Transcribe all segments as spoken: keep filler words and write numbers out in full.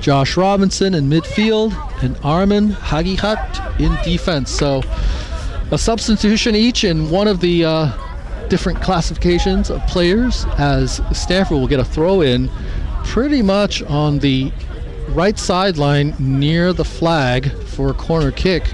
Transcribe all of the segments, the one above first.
Josh Robinson in midfield, and Armin Hagihat in defense. So a substitution each in one of the uh, different classifications of players, as Stanford will get a throw in pretty much on the right sideline near the flag for a corner kick.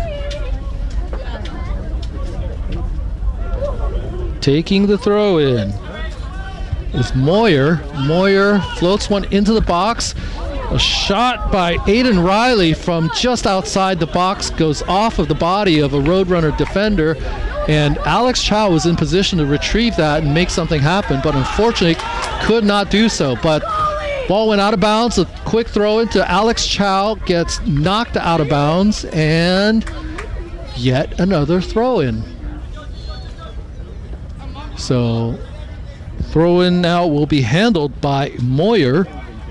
Taking the throw in is Moyer. Moyer floats one into the box. A shot by Aiden Riley from just outside the box goes off of the body of a Roadrunner defender, and Alex Chow was in position to retrieve that and make something happen, but unfortunately could not do so. But ball went out of bounds. A quick throw into Alex Chow gets knocked out of bounds, and yet another throw in. So throw-in now will be handled by Moyer.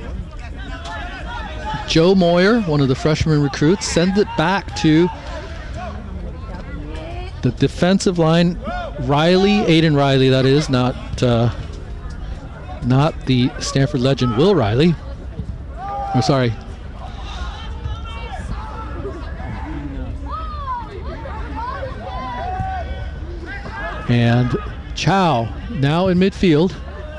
Joe Moyer, one of the freshman recruits, sends it back to the defensive line. Riley, Aiden Riley, that is, not uh, not the Stanford legend Will Riley. Oh, sorry. And Chow, now in midfield,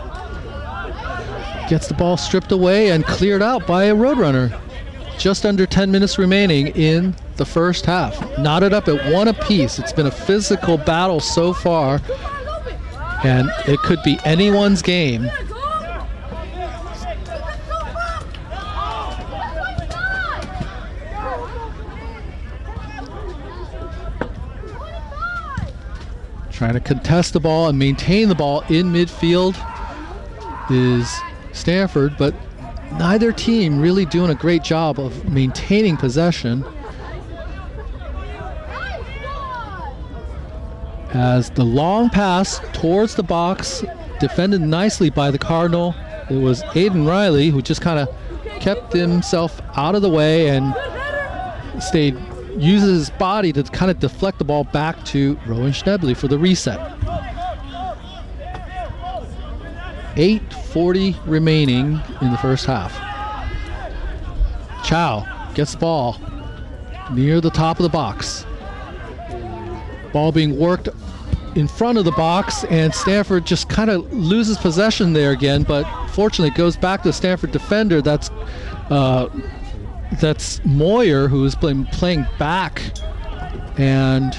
gets the ball stripped away and cleared out by a Roadrunner. Just under ten minutes remaining in the first half. Knotted up at one apiece. It's been a physical battle so far, and it could be anyone's game. Trying to contest the ball and maintain the ball in midfield is Stanford, but neither team really doing a great job of maintaining possession. As the long pass towards the box, defended nicely by the Cardinal. It was Aiden Riley who just kind of kept himself out of the way and stayed, uses his body to kind of deflect the ball back to Rowan Schnebley for the reset. eight forty remaining in the first half. Chow gets the ball near the top of the box. Ball being worked in front of the box, and Stanford just kind of loses possession there again, but fortunately it goes back to the Stanford defender. That's uh, that's Moyer, who is playing, playing back, and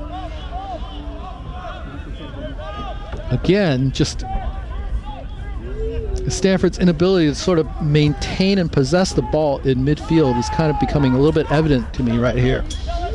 again, just Stanford's inability to sort of maintain and possess the ball in midfield is kind of becoming a little bit evident to me right here.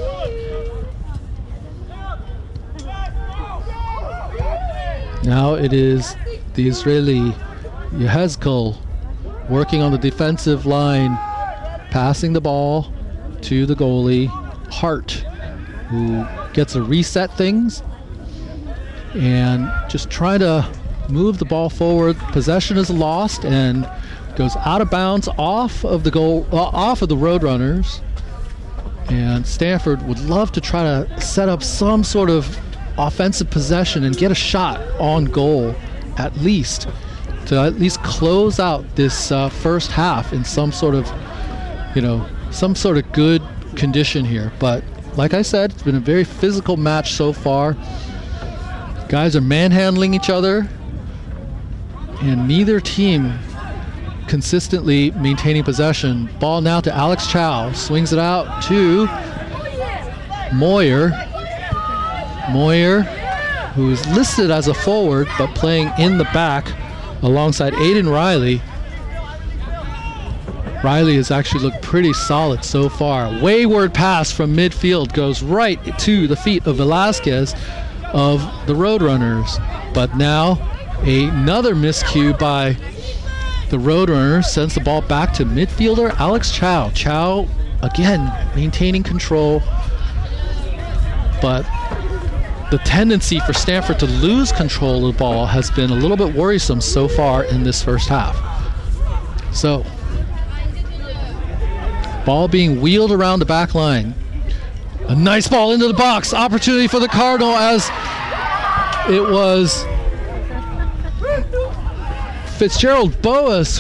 Now it is the Israeli Yehezkel working on the defensive line, passing the ball to the goalie, Hart, who gets to reset things and just try to move the ball forward. Possession is lost and goes out of bounds off of the goal, uh, off of the Roadrunners. And Stanford would love to try to set up some sort of offensive possession and get a shot on goal, at least, to at least close out this uh, first half in some sort of, you know, some sort of good condition here. But like I said, it's been a very physical match so far. Guys are manhandling each other, and neither team consistently maintaining possession. Ball now to Alex Chow, swings it out to Moyer. Moyer, who is listed as a forward but playing in the back alongside Aiden Riley. Riley has actually looked pretty solid so far. Wayward pass from midfield goes right to the feet of Velasquez of the Roadrunners. But now another miscue by the Roadrunners sends the ball back to midfielder Alex Chow. Chow, again, maintaining control, but the tendency for Stanford to lose control of the ball has been a little bit worrisome so far in this first half. So, ball being wheeled around the back line. A nice ball into the box. Opportunity for the Cardinal, as it was Fitzgerald Boas